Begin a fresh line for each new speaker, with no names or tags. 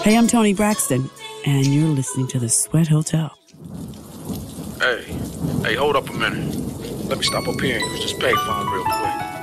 Hey, I'm Toni Braxton, and you're listening to the Sweat Hotel.
Hey, hold up a minute. Let me stop up here and use this payphone real quick.